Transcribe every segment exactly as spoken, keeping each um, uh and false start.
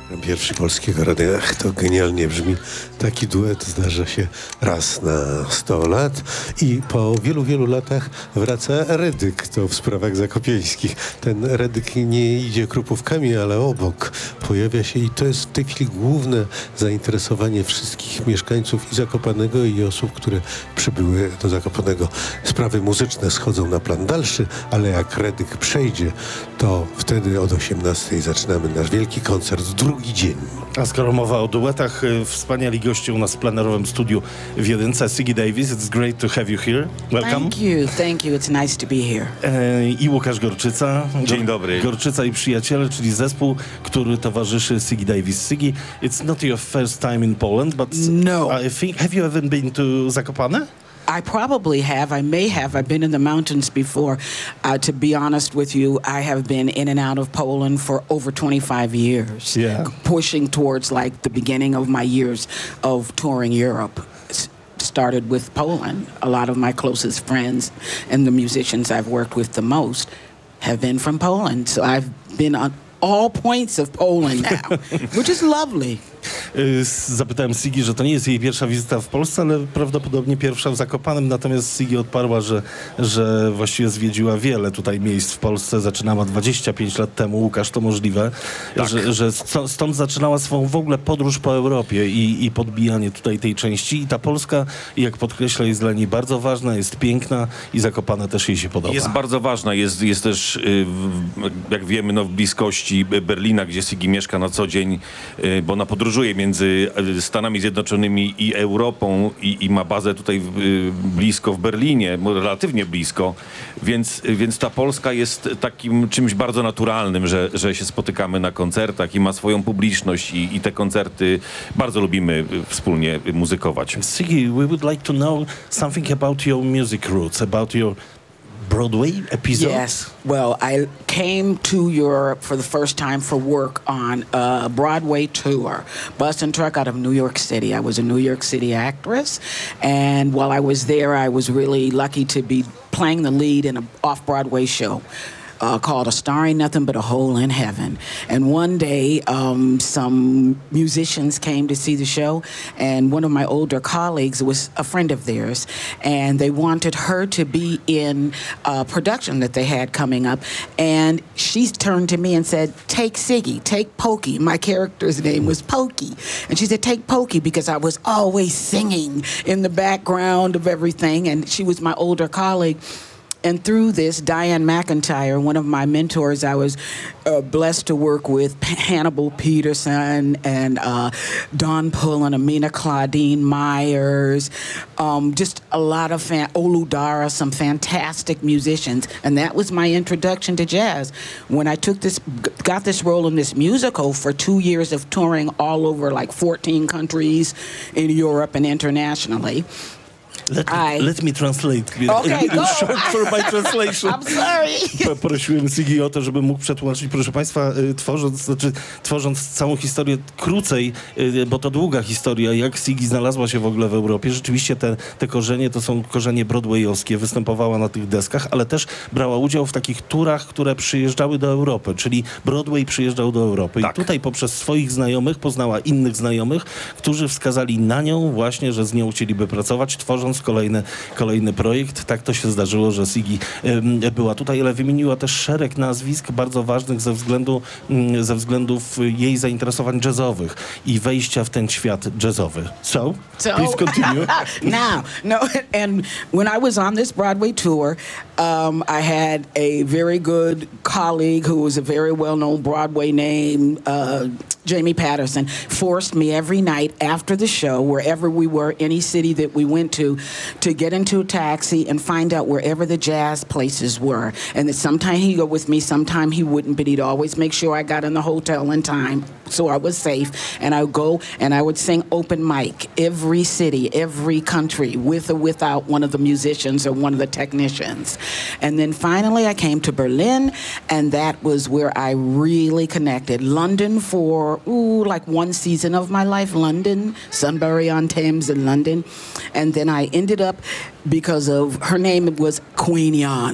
Pierwszy Polskiego Radia. Ach, to genialnie brzmi. Taki duet zdarza się raz na sto lat i po wielu, wielu latach wraca Redyk, to w sprawach zakopieńskich. Ten Redyk nie idzie krupówkami, ale obok pojawia się i to jest w tej chwili główne zainteresowanie wszystkich mieszkańców i Zakopanego, i osób, które przybyły do Zakopanego. Sprawy muzyczne schodzą na plan dalszy, ale jak Redyk przejdzie, to wtedy od osiemnastej zaczynamy nasz wielki koncert, drugi dzień. A skoro mowa o duetach, wspaniali goście u nas w plenerowym studiu w jedynce. Siggy Davis, it's great to have you here. Welcome. Thank you, thank you. It's nice to be here. E, I Łukasz Gorczyca. Dzień dobry. Gorczyca i Przyjaciele, czyli zespół, który towarzyszy Siggy Davis. Siggy, it's not your first time in Poland, but No. I think, have you ever been to Zakopane? I probably have. I may have. I've been in the mountains before. Uh, to be honest with you, I have been in and out of Poland for over twenty-five years. Yeah. Pushing towards like the beginning of my years of touring Europe. S- started with Poland. A lot of my closest friends and the musicians I've worked with the most have been from Poland. So I've been on all points of Poland now, which is lovely. Y, Zapytałem Siggy, że to nie jest jej pierwsza wizyta w Polsce, ale prawdopodobnie pierwsza w Zakopanem, natomiast Siggy odparła, że, że właściwie zwiedziła wiele tutaj miejsc w Polsce. Zaczynała dwadzieścia pięć lat temu. Łukasz, to możliwe, Tak. że, że sto- stąd zaczynała swoją w ogóle podróż po Europie i, i podbijanie tutaj tej części. I ta Polska, jak podkreśla, jest dla niej bardzo ważna, jest piękna i Zakopane też jej się podoba. Jest bardzo ważna, jest, jest też, y, w- jak wiemy, no, w bliskości Berlina, gdzie Siggy mieszka na co dzień, y, bo ona podróżuje między y, Stanami Zjednoczonymi i Europą i, i ma bazę tutaj y, blisko w Berlinie, mo- relatywnie blisko, więc, y, więc ta Polska jest takim czymś bardzo naturalnym, że, że się spotykamy na koncertach i ma swoją publiczność i, i te koncerty bardzo lubimy y, wspólnie y, muzykować. Siggy, we would like to know something about your music roots, about your Broadway episode. Yes. Well, I came to Europe for the first time for work on a Broadway tour, bus and truck out of New York City. I was a New York City actress, and while I was there, I was really lucky to be playing the lead in an off-Broadway show. Uh, called A Star Ain't Nothing But a Hole in Heaven. And one day, um, some musicians came to see the show, and one of my older colleagues was a friend of theirs, and they wanted her to be in a production that they had coming up. And she turned to me and said, take Siggy, take Pokey. My character's name was Pokey. And she said, take Pokey, because I was always singing in the background of everything, and she was my older colleague. And through this, Diane McIntyre, one of my mentors, I was uh, blessed to work with P- Hannibal Peterson and uh, Don Pullen, Amina Claudine Myers, um, just a lot of fan- Olu Dara, some fantastic musicians. And that was my introduction to jazz. When I took this, g- got this role in this musical for two years of touring all over like fourteen countries in Europe and internationally. Let, I- let me translate. Okay, go. Short for my translation. I'm sorry. Poprosiłem Siggy o to, żeby mógł przetłumaczyć. Proszę Państwa, y, tworząc, znaczy, tworząc całą historię krócej, y, bo to długa historia, jak Siggy znalazła się w ogóle w Europie. Rzeczywiście te, te korzenie to są korzenie broadwayowskie. Występowała na tych deskach, ale też brała udział w takich turach, które przyjeżdżały do Europy, czyli Broadway przyjeżdżał do Europy. Tak. I tutaj poprzez swoich znajomych poznała innych znajomych, którzy wskazali na nią właśnie, że z nią chcieliby pracować, tworząc kolejny, kolejny projekt. Tak to się zdarzyło, że Siggy em, była tutaj, ale wymieniła też szereg nazwisk bardzo ważnych ze względu, mm, ze względów jej zainteresowań jazzowych i wejścia w ten świat jazzowy. So, So, please continue. now, no, and when I was on this Broadway tour, um, I had a very good colleague who was a very well-known Broadway name, uh, Jamie Patterson, forced me every night after the show, wherever we were, any city that we went to, to get into a taxi and find out wherever the jazz places were. And that sometime he'd go with me, sometime he wouldn't, but he'd always make sure I got in the hotel in time so I was safe. And I would go and I would sing open mic, every city, every country, with or without one of the musicians or one of the technicians. And then finally I came to Berlin, and that was where I really connected. London for, ooh, like one season of my life, London, Sunbury-on-Thames in London. And then I ended up, because of, her name was Queen Yana.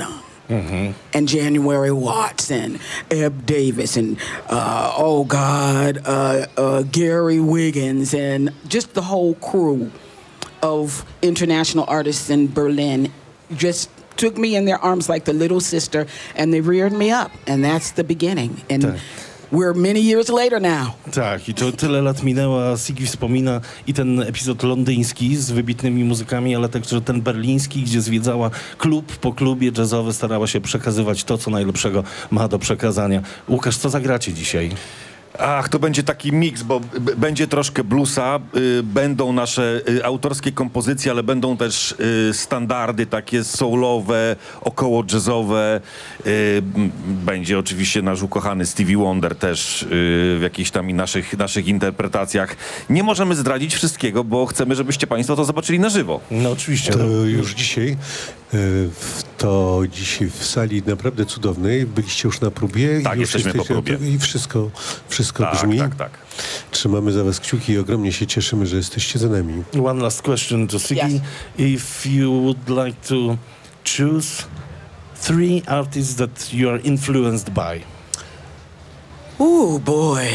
and January Watts and Eb Davis and uh, oh God, uh, uh, Gary Wiggins and just the whole crew of international artists in Berlin just took me in their arms like the little sister and they reared me up, and that's the beginning. And Tak. we're many years later now. Tak, i to tyle lat minęło, a Siggy wspomina i ten epizod londyński z wybitnymi muzykami, ale także ten berliński, gdzie zwiedzała klub po klubie jazzowy, starała się przekazywać to, co najlepszego ma do przekazania. Łukasz, co zagracie dzisiaj? Ach, to będzie taki miks, bo b- będzie troszkę bluesa, y, będą nasze y, autorskie kompozycje, ale będą też y, standardy takie soulowe, około jazzowe. Y, m, będzie oczywiście nasz ukochany Stevie Wonder też y, w jakichś tam i naszych, naszych interpretacjach. Nie możemy zdradzić wszystkiego, bo chcemy, żebyście państwo to zobaczyli na żywo. No oczywiście. To no. już dzisiaj, e, w- to dzisiaj w sali naprawdę cudownej. Byliście już na próbie. Tak, i już jesteśmy po próbie. I wszystko, wszystko Tak, brzmi. tak, tak. Trzymamy za was kciuki i ogromnie się cieszymy, że jesteście za nami. One last question to Siggy. Yes. If you would like to choose three artists that you are influenced by. Ooh, boy.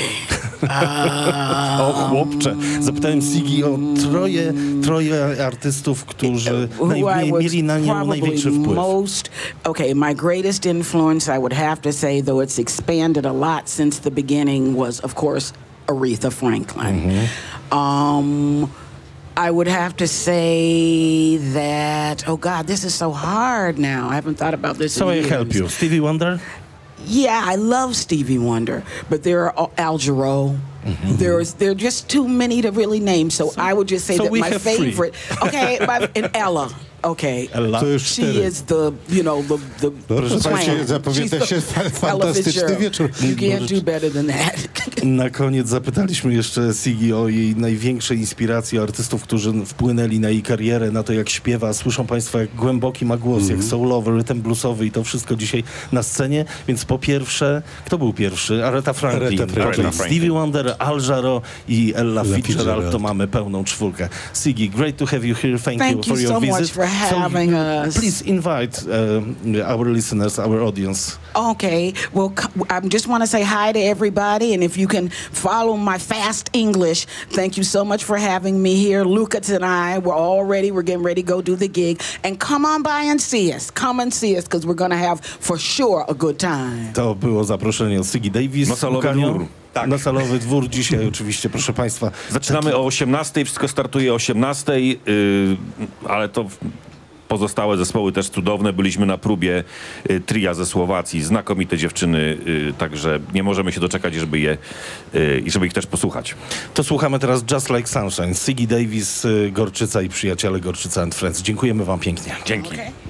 O chłopcze, zapytałem Siggy o troje, troje artystów, którzy Who I naj, was mieli na nią probably największy wpływ. most, okay, my greatest influence, I would have to say, though it's expanded a lot since the beginning, was, of course, Aretha Franklin. Um, I would have to say that, oh God, this is so hard now. I haven't thought about this So in I years. help you. Stevie Wonder? Yeah, I love Stevie Wonder, but there are Al- Al Jarreau. There's there are just too many to really name. So, I would just say so that we my have three. favorite. Okay, my, and Ella. Okay, Ella. To już she cztery. is the you know the the Proszę the państwa, plan. zapowiada She's się the- Ella fantastyczny Fitzgerald. wieczór. You can't do better than that. Na koniec zapytaliśmy jeszcze Siggy o jej największe inspiracje artystów, którzy wpłynęli na jej karierę, na to jak śpiewa. Słyszą państwo, jak głęboki ma głos, jak soulowy, rytm bluesowy i to wszystko dzisiaj na scenie. Więc po pierwsze, kto był pierwszy? Aretha Franklin. Aretha Franklin. Potem Aretha Franklin. Stevie Wonder, Al Jarreau i Ella Fitzgerald. Fitzgerald. To mamy pełną czwórkę. Siggy, great to have you here. Thank, Thank you you for your so much visit. for having us. Please invite uh, our listeners, our audience. Okay, well, c- I just want to say hi to everybody, and if you can follow my fast English, thank you so much for having me here. Lucas and I, we're all ready. We're getting ready to go do the gig, and come on by and see us. Come and see us, because we're going to have for sure a good time. To było zaproszenie od Siggy Davis. Na salowy Łukaniu. dwór. Tak. Na salowy dwór dzisiaj oczywiście, proszę państwa. Zaczynamy o osiemnastej, wszystko startuje o osiemnastej, yy, ale to w- pozostałe zespoły też cudowne. Byliśmy na próbie y, tria ze Słowacji, znakomite dziewczyny, y, także nie możemy się doczekać, żeby je, y, i żeby ich też posłuchać. To słuchamy teraz Just Like Sunshine. Siggy Davis, y, Gorczyca i przyjaciele Gorczyca and Friends. Dziękujemy wam pięknie. Dzięki. Okay.